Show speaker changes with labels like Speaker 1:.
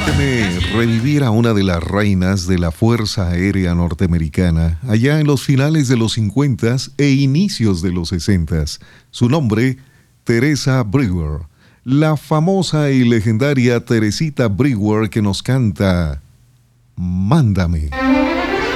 Speaker 1: Permíteme revivir a una de las reinas de la Fuerza Aérea Norteamericana, allá en los finales de los 50 e inicios de los 60. Su nombre, Teresa Brewer, la famosa y legendaria Teresita Brewer que nos canta Mándame.